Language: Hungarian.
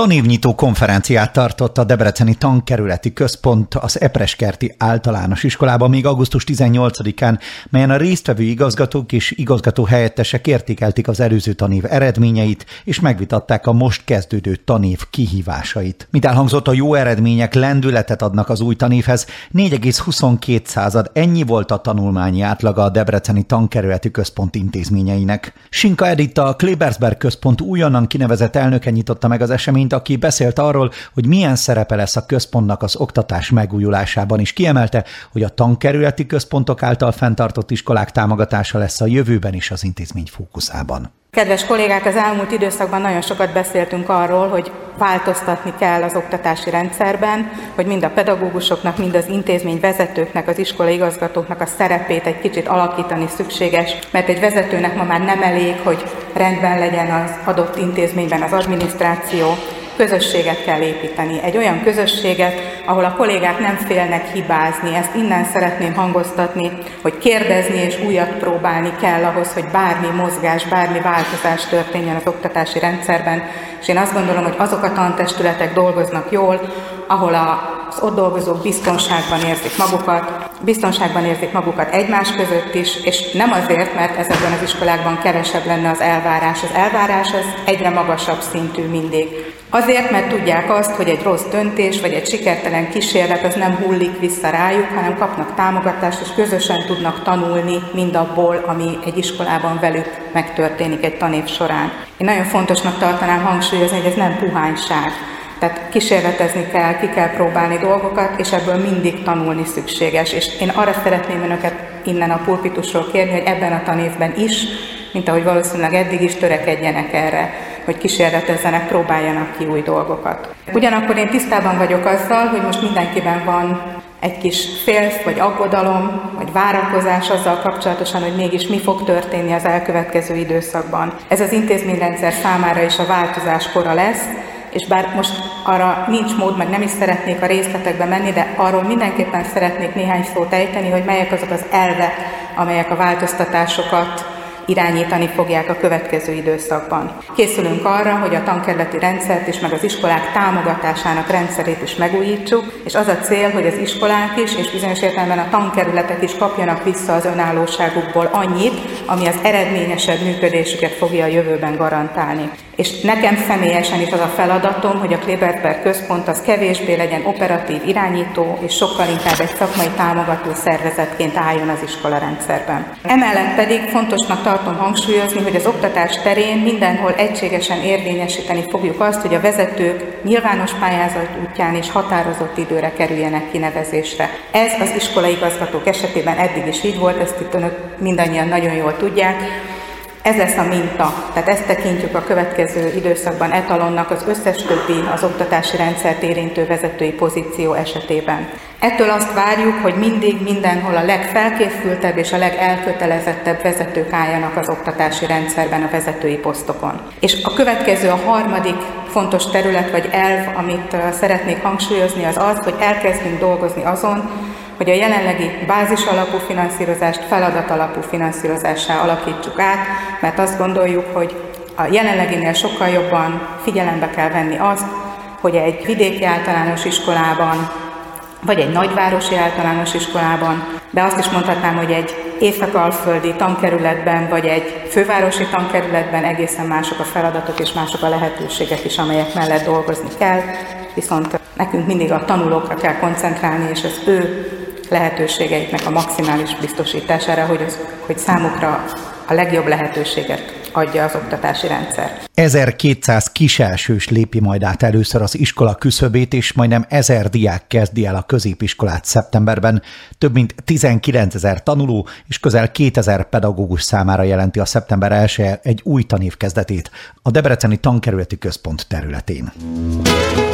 Tanévnyitó konferenciát tartott a Debreceni Tankerületi Központ az Epreskerti Általános Iskolában még augusztus 18-án, melyen a résztvevő igazgatók és igazgatóhelyettesek értékelték az előző tanév eredményeit, és megvitatták a most kezdődő tanév kihívásait. Mint elhangzott, a jó eredmények lendületet adnak az új tanévhez, 4,22, ennyi volt a tanulmányi átlaga a Debreceni Tankerületi Központ intézményeinek. Sinka Editta, a Klebersberg Központ újonnan kinevezett elnöke nyitotta meg az eseményt, aki beszélt arról, hogy milyen szerepe lesz a központnak az oktatás megújulásában, is kiemelte, hogy a tankerületi központok által fenntartott iskolák támogatása lesz a jövőben is az intézmény fókuszában. Kedves kollégák, az elmúlt időszakban nagyon sokat beszéltünk arról, hogy változtatni kell az oktatási rendszerben, hogy mind a pedagógusoknak, mind az intézmény vezetőknek, az iskolai igazgatóknak a szerepét egy kicsit alakítani szükséges, mert egy vezetőnek ma már nem elég, hogy rendben legyen az adott intézményben az adminisztráció, közösséget kell építeni. Egy olyan közösséget, ahol a kollégák nem félnek hibázni. Ezt innen szeretném hangoztatni, hogy kérdezni és újat próbálni kell ahhoz, hogy bármi mozgás, bármi változás történjen az oktatási rendszerben. És én azt gondolom, hogy azok a tantestületek dolgoznak jól, ahol az ott dolgozók biztonságban érzik magukat egymás között is, és nem azért, mert ezekben az iskolákban kevesebb lenne az elvárás. Az elvárás az egyre magasabb szintű mindig. Azért, mert tudják azt, hogy egy rossz döntés vagy egy sikertelen kísérlet az nem hullik vissza rájuk, hanem kapnak támogatást, és közösen tudnak tanulni mindabból, ami egy iskolában velük megtörténik egy tanév során. Én nagyon fontosnak tartanám hangsúlyozni, hogy ez nem puhányság. Tehát kísérletezni kell, ki kell próbálni dolgokat, és ebből mindig tanulni szükséges. És én arra szeretném önöket innen a pulpitusról kérni, hogy ebben a tanévben is, mint ahogy valószínűleg eddig is, törekedjenek erre, hogy kísérletezzenek, próbáljanak ki új dolgokat. Ugyanakkor én tisztában vagyok azzal, hogy most mindenkiben van egy kis félsz, vagy aggodalom, vagy várakozás azzal kapcsolatosan, hogy mégis mi fog történni az elkövetkező időszakban. Ez az intézményrendszer számára is a változás kora lesz, és bár most arra nincs mód, meg nem is szeretnék a részletekbe menni, de arról mindenképpen szeretnék néhány szót ejteni, hogy melyek azok az elvek, amelyek a változtatásokat irányítani fogják a következő időszakban. Készülünk arra, hogy a tankerületi rendszert is, meg az iskolák támogatásának rendszerét is megújítsuk, és az a cél, hogy az iskolák is, és bizonyos értelemben a tankerületek is kapjanak vissza az önállóságukból annyit, ami az eredményesebb működésüket fogja a jövőben garantálni. És nekem személyesen is az a feladatom, hogy a Klebersberg Központ az kevésbé legyen operatív irányító, és sokkal inkább egy szakmai támogató szervezetként álljon az iskolarendszerben. Emellett pedig fontosnak tartom hangsúlyozni, hogy az oktatás terén mindenhol egységesen érvényesíteni fogjuk azt, hogy a vezetők nyilvános pályázat útján és határozott időre kerüljenek kinevezésre. Ez az iskolai igazgatók esetében eddig is így volt, ezt itt önök mindannyian nagyon jól tudják. Ez lesz a minta, tehát ezt tekintjük a következő időszakban etalonnak az összes többi az oktatási rendszert érintő vezetői pozíció esetében. Ettől azt várjuk, hogy mindig mindenhol a legfelkészültebb és a legelkötelezettebb vezetők álljanak az oktatási rendszerben a vezetői posztokon. És a következő, a harmadik fontos terület vagy elv, amit szeretnék hangsúlyozni, az az, hogy elkezdünk dolgozni azon, hogy a jelenlegi bázis alapú finanszírozást feladat alapú finanszírozássá alakítsuk át, mert azt gondoljuk, hogy a jelenleginél sokkal jobban figyelembe kell venni azt, hogy egy vidéki általános iskolában, vagy egy nagyvárosi általános iskolában, de azt is mondhatnám, hogy egy észak-alföldi tankerületben, vagy egy fővárosi tankerületben egészen mások a feladatok és mások a lehetőségek is, amelyek mellett dolgozni kell, viszont nekünk mindig a tanulókra kell koncentrálni, és az ő lehetőségeiknek a maximális biztosítására, hogy számukra a legjobb lehetőséget adja az oktatási rendszer. 1200 kiselsős lépi majd át először az iskola küszöbét, és majdnem 1000 diák kezdi el a középiskolát szeptemberben. Több mint 19 000 tanuló és közel 2000 pedagógus számára jelenti a szeptember 1 egy új tanév kezdetét a Debreceni Tankerületi Központ területén.